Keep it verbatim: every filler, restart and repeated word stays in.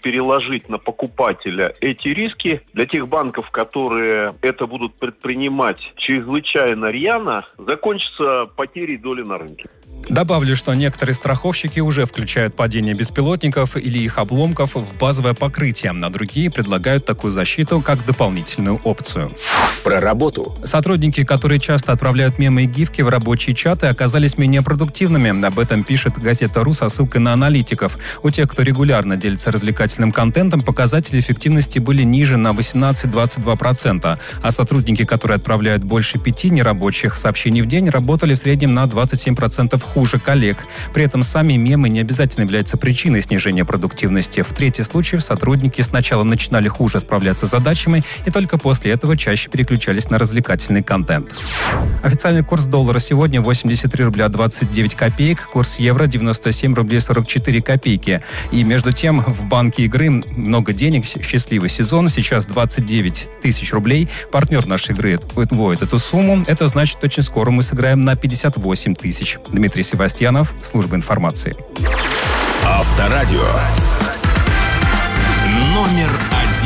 переложить на покупателя эти риски. Для тех банков, которые это будут предпринимать чрезвычайно рьяно, закончится потерей доли на рынке. Добавлю, что некоторые страховщики уже включают падение беспилотников или их обломков в базовое покрытие, а другие предлагают такую защиту как дополнительную опцию. Про работу. Сотрудники, которые часто отправляют мемы и гифки в рабочие чаты, оказались менее продуктивными. Об этом пишет газета «Ру» со ссылкой на аналитиков. У тех, кто регулярно делится развлекательным контентом, показатели эффективности были ниже на восемнадцать-двадцать два процента, а сотрудники, которые отправляют больше пяти нерабочих сообщений в день, работали в среднем на двадцать семь процентов хуже коллег. При этом сами мемы не обязательно являются причиной снижения продуктивности. В трети случаев сотрудники сначала начинали хуже справляться с задачами и только после этого чаще переключались на развлекательный контент. Официальный курс доллара сегодня восемьдесят три рубля двадцать девять копеек, курс евро девяносто семь рублей сорок четыре копейки. И между тем в банке игры много денег, счастливый сезон, сейчас двадцать девять тысяч рублей. Партнер нашей игры удвоит эту сумму. Это значит, очень скоро мы сыграем на пятьдесят восемь тысяч. Дмитрий Севастьянов, служба информации. Авторадио. Номер один.